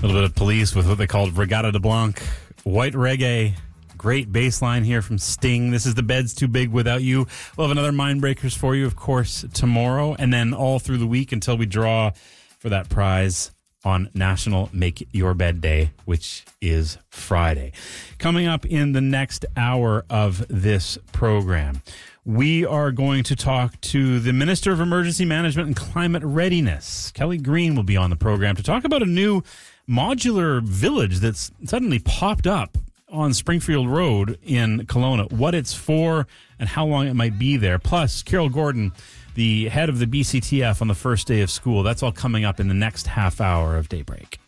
little bit of Police with what they called Regatta de Blanc. White reggae. Great bass line here from Sting. This is The Bed's Too Big Without You. We'll have another Mindbreakers for you, of course, tomorrow. And then all through the week until we draw for that prize on National Make Your Bed Day, which is Friday. Coming up in the next hour of this program, we are going to talk to the Minister of Emergency Management and Climate Readiness. Kelly Green will be on the program to talk about a new modular village that's suddenly popped up on Springfield Road in Kelowna, what it's for and how long it might be there. Plus, Carol Gordon, the head of the BCTF on the first day of school. That's all coming up in the next half hour of Daybreak.